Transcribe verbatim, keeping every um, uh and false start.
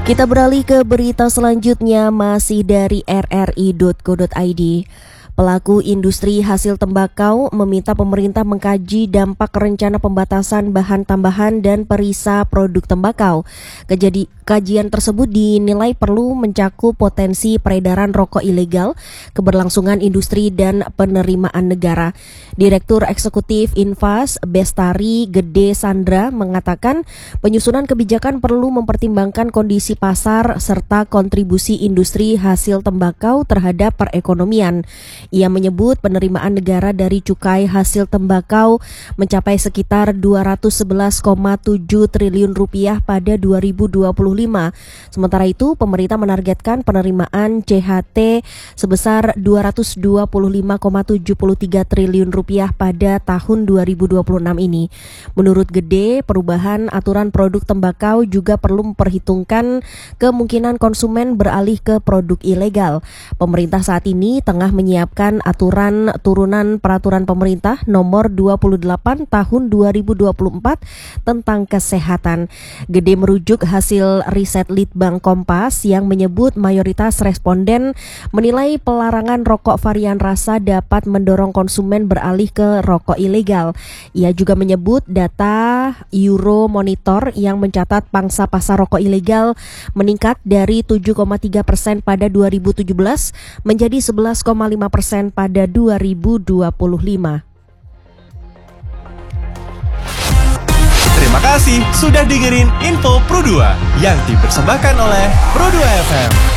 Kita beralih ke berita selanjutnya, masih dari r r i titik co titik i d. Pelaku industri hasil tembakau meminta pemerintah mengkaji dampak rencana pembatasan bahan tambahan dan perisa produk tembakau. Kejadi, kajian tersebut dinilai perlu mencakup potensi peredaran rokok ilegal, keberlangsungan industri, dan penerimaan negara. Direktur Eksekutif Infas, Bestari Gede Sandra, mengatakan penyusunan kebijakan perlu mempertimbangkan kondisi pasar serta kontribusi industri hasil tembakau terhadap perekonomian. Ia menyebut penerimaan negara dari cukai hasil tembakau mencapai sekitar dua ratus sebelas koma tujuh triliun rupiah pada dua ribu dua puluh lima. Sementara itu, pemerintah menargetkan penerimaan C H T sebesar dua ratus dua puluh lima koma tujuh tiga triliun rupiah pada tahun dua ribu dua puluh enam ini. Menurut Gede, perubahan aturan produk tembakau juga perlu memperhitungkan kemungkinan konsumen beralih ke produk ilegal. Pemerintah saat ini tengah menyiapkan aturan turunan peraturan pemerintah nomor dua puluh delapan tahun dua ribu dua puluh empat tentang kesehatan. Gede merujuk hasil riset Litbang Kompas yang menyebut mayoritas responden menilai pelarangan rokok varian rasa dapat mendorong konsumen beralih ke rokok ilegal. Ia juga menyebut data Euromonitor yang mencatat pangsa pasar rokok ilegal meningkat dari tujuh koma tiga persen pada dua ribu tujuh belas menjadi sebelas koma lima persen pada dua ribu dua puluh lima. Terima kasih sudah dengerin Info Pro dua yang dipersembahkan oleh Pro dua F M.